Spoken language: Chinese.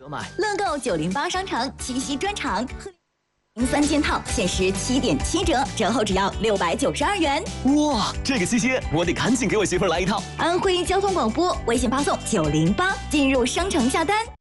买。 乐购908商城七夕专场，03件套限时7.7折，折后只要692元。 哇，这个七夕我得赶紧给我媳妇儿来一套。 安徽交通广播微信发送908进入商城下单。